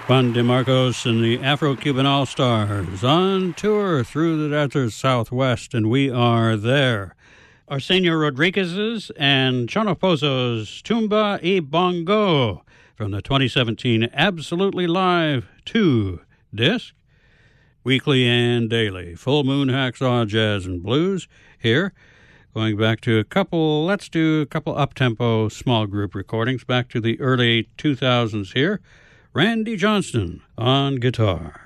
Juan DeMarcos and the Afro-Cuban All-Stars on tour through the desert Southwest, and we are there. Arsenio Rodriguez's and Chono Pozo's Tumba y Bongo from the 2017 Absolutely Live 2 disc. Weekly and daily, Full Moon Hacksaw Jazz and Blues here. Going back to let's do a couple up-tempo small group recordings back to the early 2000s here. Randy Johnston on guitar.